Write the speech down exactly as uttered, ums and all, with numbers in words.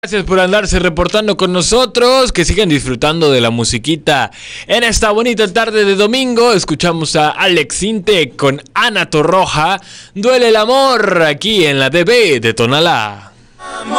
Gracias por andarse reportando con nosotros, que sigan disfrutando de la musiquita. En esta bonita tarde de domingo escuchamos a Alex Intec con Ana Torroja, Duele el amor, aquí en la D B de Tonalá.